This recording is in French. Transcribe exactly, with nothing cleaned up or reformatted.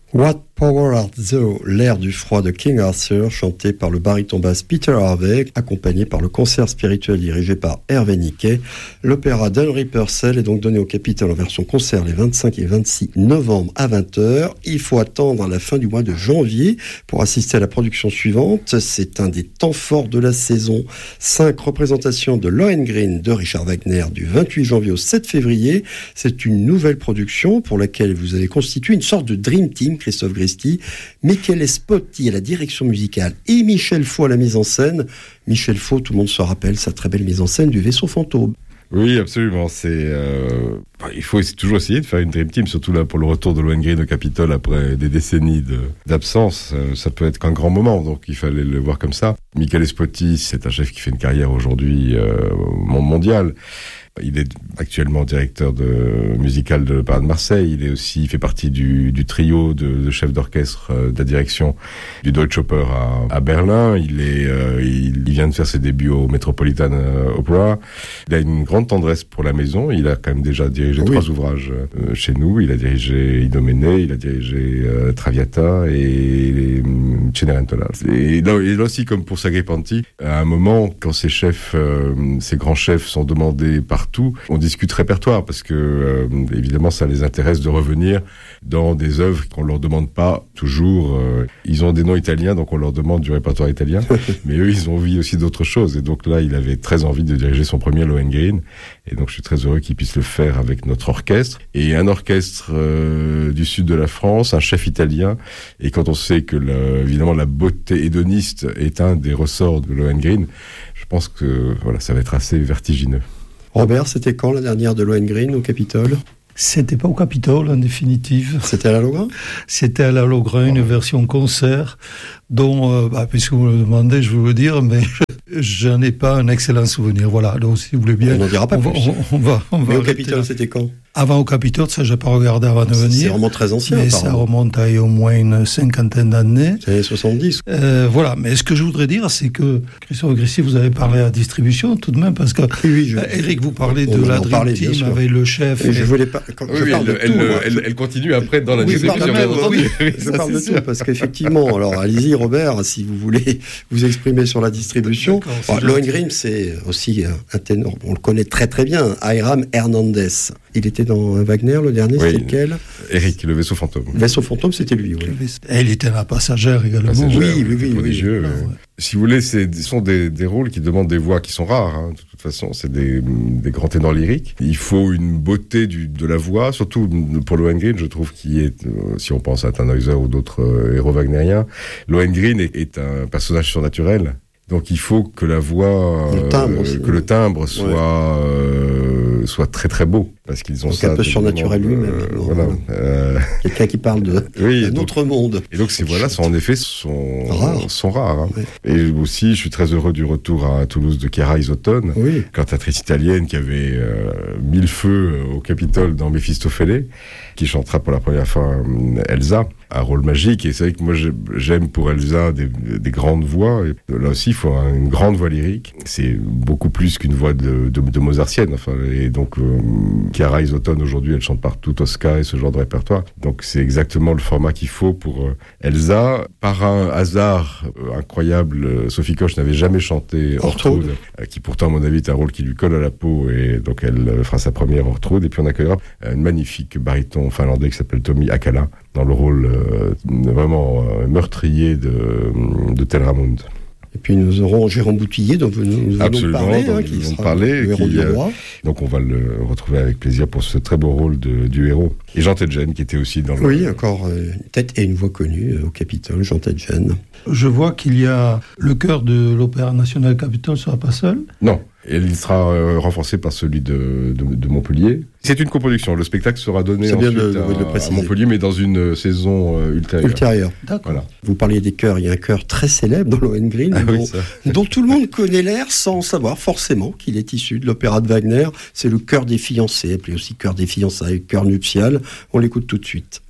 What Power Art Thou, l'air du froid de King Arthur, chanté par le baryton basse Peter Harvey, accompagné par le concert spirituel dirigé par Hervé Niquet. L'opéra d'Henry Purcell est donc donné au Capitole en version concert les vingt-cinq et vingt-six novembre à vingt heures. Il faut attendre à la fin du mois de janvier pour assister à la production suivante. C'est un des temps forts de la saison. Cinq représentations de Lohengrin de Richard Wagner du vingt-huit janvier au sept février. C'est une nouvelle production pour laquelle vous avez constitué une sorte de Dream Team. Christophe Gristi, Michele Spotti à la direction musicale et Michel Faux à la mise en scène. Michel Faux, tout le monde se rappelle sa très belle mise en scène du Vaisseau Fantôme. Oui, absolument. C'est, euh, il faut toujours essayer de faire une Dream Team, surtout là pour le retour de Lohengrin au Capitole après des décennies de, d'absence. Euh, ça peut être qu'un grand moment, donc il fallait le voir comme ça. Michele Spotti, c'est un chef qui fait une carrière aujourd'hui euh, mondiale. Il est actuellement directeur de, musical de l'Opéra de Marseille. Il est aussi, il fait partie du, du trio de, de chefs d'orchestre euh, de la direction du Deutsche Oper à, à Berlin. Il est, euh, il, il vient de faire ses débuts au Metropolitan Opera. Il a une grande tendresse pour la maison. Il a quand même déjà dirigé oui. trois ouvrages euh, chez nous. Il a dirigé Idoménée, il a dirigé euh, Traviata et les Cenerentola. Et là, et là aussi, comme pour Sacripanti, à un moment, quand ces chefs, euh, ces grands chefs sont demandés par partout, on discute répertoire parce que euh, évidemment ça les intéresse de revenir dans des œuvres qu'on leur demande pas toujours. Euh, ils ont des noms italiens donc on leur demande du répertoire italien, mais eux ils ont envie aussi d'autres choses et donc là il avait très envie de diriger son premier Lohengrin et donc je suis très heureux qu'il puisse le faire avec notre orchestre et un orchestre euh, du sud de la France, un chef italien et quand on sait que le, évidemment la beauté hédoniste est un des ressorts de Lohengrin, je pense que voilà ça va être assez vertigineux. Robert, c'était quand la dernière de Lohengrin au Capitole ? C'était pas au Capitole en définitive. C'était à la Lohengrin ? C'était à la Lohengrin, une version concert dont, euh, bah, puisque vous me le demandez, je vais vous le dire, mais j'en ai pas un excellent souvenir. Voilà, donc si vous voulez bien... On n'en dira pas on plus. Va, on, on va, on mais va au Capitole, là. C'était quand ? Avant au Capitole, ça j'ai pas regardé avant de venir. C'est vraiment très ancien. Mais ça remonte à au moins une cinquantaine d'années. C'est les soixante-dix. Euh, voilà, mais ce que je voudrais dire, c'est que, Christophe Gristi, vous avez parlé à la distribution tout de même, parce que, oui, oui, je... Eric, vous parlez de la Dream parlait, Team avec le chef. Et je voulais pas. Quand oui, je oui, parle elle, de elle, tout, elle, moi, elle, elle continue après dans la oui, distribution. Même, oui, oui, je parle de tout, parce qu'effectivement, alors allez-y, Robert, si vous voulez vous exprimer sur la distribution. Bon, Lohengrin, c'est aussi un ténor, on le connaît très très bien, Hiram Hernandez. Il était dans un Wagner, le dernier, oui, c'était lequel ? Eric, le Vaisseau Fantôme. Le Vaisseau Fantôme, c'était lui, oui. Et il était la passagère également. Passagère, oui, oui, oui. Prodigieux, oui, oui. oui. Ouais. Si vous voulez, ce sont des, des rôles qui demandent des voix qui sont rares, hein, de toute façon. C'est des, des grands ténors lyriques. Il faut une beauté du, de la voix, surtout pour Lohengrin, je trouve qu'il est, euh, si on pense à Tannhäuser ou d'autres euh, héros wagnériens, Lohengrin est, est un personnage surnaturel. Donc il faut que la voix, le timbre aussi, euh, que le timbre soit, ouais. euh, soit très très beau. Parce qu'ils ont donc ça. Un peu surnaturel lui-même. Euh, voilà. Euh... Quelqu'un qui parle de, oui, d'un donc, autre monde. Et donc ces voix-là sont en effet sont rares. Sont rares hein. Oui. Et aussi, je suis très heureux du retour à Toulouse de Chiara Isotone, oui. cantatrice italienne qui avait euh, mis le feu au Capitole dans Méphistophélès, qui chantera pour la première fois euh, Elsa, un rôle magique. Et c'est vrai que moi j'aime pour Elsa des, des grandes voix. Et là aussi, il faut une grande voix lyrique. C'est beaucoup plus qu'une voix de, de, de mozartienne. Enfin, et donc euh, Chiara Isotone aujourd'hui, elle chante partout Tosca et ce genre de répertoire. Donc c'est exactement le format qu'il faut pour euh, Elsa. Par un hasard euh, incroyable, euh, Sophie Koch n'avait jamais chanté Ortrud, euh, qui pourtant à mon avis est un rôle qui lui colle à la peau, et donc elle euh, fera sa première Ortrud. Et puis on accueillera euh, une magnifique baryton finlandais qui s'appelle Tommi Akala dans le rôle euh, vraiment euh, meurtrier de, de Telramund. Et puis nous aurons Jérôme Boutillier, dont nous, nous venons Absolument, de parler, dont hein, nous qui venons de sera parler, le héros qui, du euh, roi. Donc on va le retrouver avec plaisir pour ce très beau rôle de, du héros. Et Jean Tedjen, qui était aussi dans le... Oui, encore euh, une tête et une voix connue euh, au Capitole, Jean Tedjen. Je vois qu'il y a le chœur de l'Opéra National Capitole sera pas seul. Non. Et il sera euh, renforcé par celui de, de, de Montpellier. C'est une coproduction. Le spectacle sera donné C'est ensuite bien de, à, de le à Montpellier, mais dans une saison euh, ultérieure. Ultérieure. D'accord. Voilà. Vous parliez des chœurs. Il y a un chœur très célèbre dans Lohengrin, ah, dont, oui, dont tout le monde connaît l'air sans savoir forcément qu'il est issu de l'opéra de Wagner. C'est le chœur des fiancés, appelé aussi chœur des fiançailles, chœur nuptial. On l'écoute tout de suite.